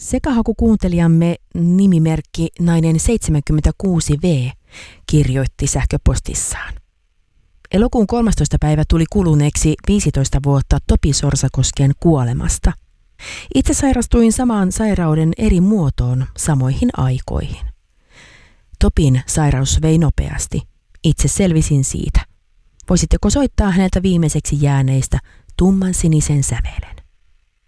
Sekahakukuuntelijamme nimimerkki Nainen 76V kirjoitti sähköpostissaan. Elokuun 13. päivä tuli kuluneeksi 15 vuotta Topi Sorsakosken kuolemasta. Itse sairastuin samaan sairauden eri muotoon samoihin aikoihin. Topin sairaus vei nopeasti. Itse selvisin siitä. Voisitteko soittaa häneltä viimeiseksi jääneistä tumman sinisen sävelen?